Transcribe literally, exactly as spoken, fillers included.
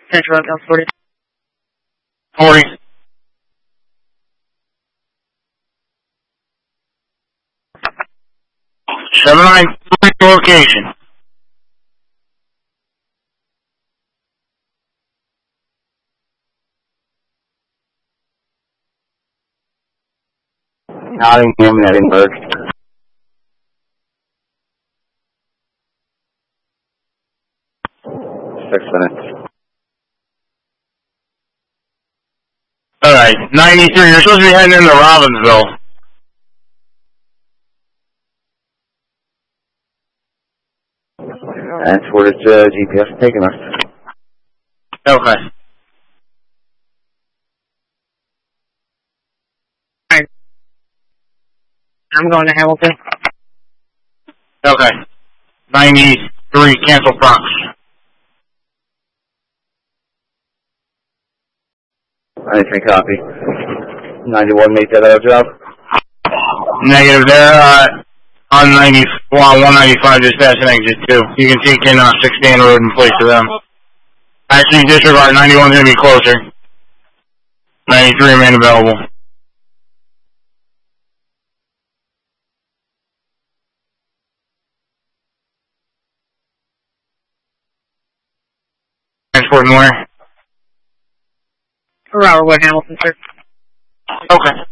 Central Oak, Elsport. forty. seven nine three location. Nottingham, Edinburgh. Six minutes. Alright, ninety-three. You're supposed to be heading into Robbinsville. That's where its uh, G P S is taking us. Okay. Alright. I'm going to Hamilton. Okay. ninety-three, cancel prox. ninety-three copy. ninety-one made that other job. Negative there, uh, on ninety, well, one ninety-five, just passing exit two. You can take in uh, sixteen road in place of them. Actually, disregard, ninety-one's gonna be closer. ninety-three remain available. Transporting where? Robert Wood, Hamilton, sir. Okay.